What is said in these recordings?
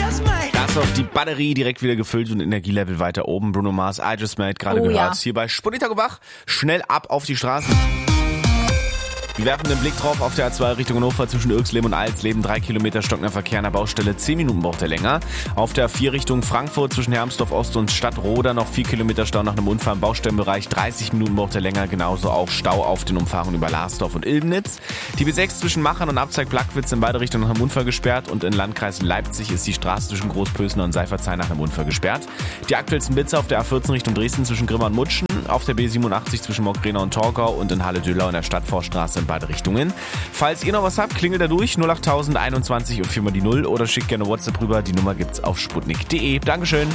Da ist auch die Batterie direkt wieder gefüllt und Energielevel weiter oben. Bruno Mars, I Just Made, gerade gehört. Ja. Hier bei Sputnik Bach. Schnell ab auf die Straßen. Wir werfen den Blick drauf auf der A2 Richtung Hannover zwischen Irxleben und Alsleben. 3 Kilometer stockender Verkehr an der Baustelle. 10 Minuten braucht er länger. Auf der A4 Richtung Frankfurt zwischen Hermsdorf Ost und Stadtroda noch 4 Kilometer Stau nach einem Unfall im Baustellenbereich. 30 Minuten braucht er länger. Genauso auch Stau auf den Umfahrungen über Larsdorf und Ilbenitz. Die B6 zwischen Machern und Abzeig-Plagwitz in beide Richtungen nach einem Unfall gesperrt. Und in Landkreis Leipzig ist die Straße zwischen Großpösner und Seifertsheim nach einem Unfall gesperrt. Die aktuellsten Blitze auf der A14 Richtung Dresden zwischen Grimma und Mutschen. Auf der B87 zwischen Mokgrena und Torgau und in Halle-Dölau in der Stadtforststraße in beide Richtungen. Falls ihr noch was habt, klingelt da durch 08000 21 und 4 mal die 0 oder schickt gerne WhatsApp rüber. Die Nummer gibt's auf sputnik.de. Dankeschön.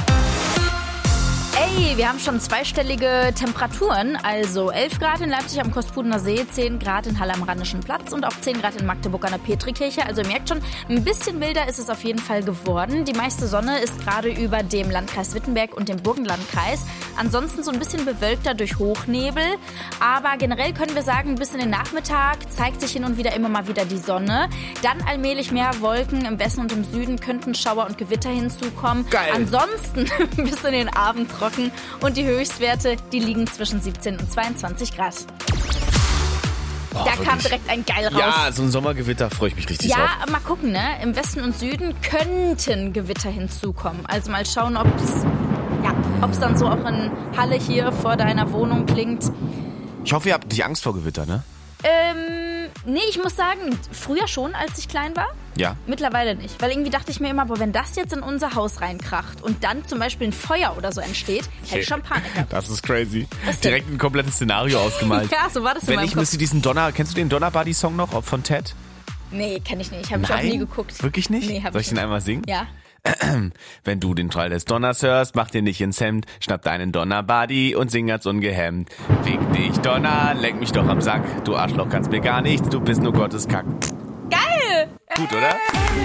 Ey, wir haben schon zweistellige Temperaturen, also 11 Grad in Leipzig am Kospudener See, 10 Grad in Halle am Rheinischen Platz und auch 10 Grad in Magdeburg an der Petrikirche. Also ihr merkt schon, ein bisschen milder ist es auf jeden Fall geworden. Die meiste Sonne ist gerade über dem Landkreis Wittenberg und dem Burgenlandkreis. Ansonsten so ein bisschen bewölkter durch Hochnebel. Aber generell können wir sagen, bis in den Nachmittag zeigt sich hin und wieder immer mal wieder die Sonne. Dann allmählich mehr Wolken. Im Westen und im Süden könnten Schauer und Gewitter hinzukommen. Geil. Ansonsten bis in den Abend trocken. Und die Höchstwerte, die liegen zwischen 17 und 22 Grad. Boah, Da wirklich. kam direkt ein Geil raus. Ja, so ein Sommergewitter freue ich mich richtig drauf. Ja, mal gucken, ne? Im Westen und Süden könnten Gewitter hinzukommen. Also mal schauen, ob's dann so auch in Halle hier vor deiner Wohnung klingt. Ich hoffe, ihr habt nicht Angst vor Gewitter, ne? Nee, ich muss sagen, früher schon, als ich klein war. Ja. Mittlerweile nicht. Weil irgendwie dachte ich mir immer, boah, wenn das jetzt in unser Haus reinkracht und dann zum Beispiel ein Feuer oder so entsteht, hätte ich schon Panik gehabt. Das ist crazy. Was denn? Direkt ein komplettes Szenario ausgemalt. Ja, so war das in Wenn meinem ich Kopf. müsste kennst du den Donner Buddy Song noch von Ted? Nee, kenn ich nicht. Habe ich auch nie geguckt. Wirklich nicht? Nee, hab Soll ich den einmal singen? Ja. Wenn du den Trall des Donners hörst, mach dir nicht ins Hemd, schnapp deinen Donnerbuddy und sing ganz ungehemmt. Fick dich, Donner, leck mich doch am Sack, du Arschloch kannst mir gar nichts, du bist nur Gottes Kack. Geil! Gut, oder?